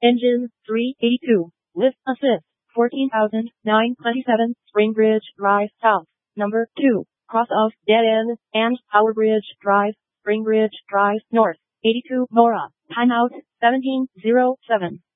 Engine 382. Lift assist 14,927. Springbridge Drive South. Number 2. Cross of dead end and Powerbridge Drive. Springbridge Drive North. 82 Nora. Timeout 17:07.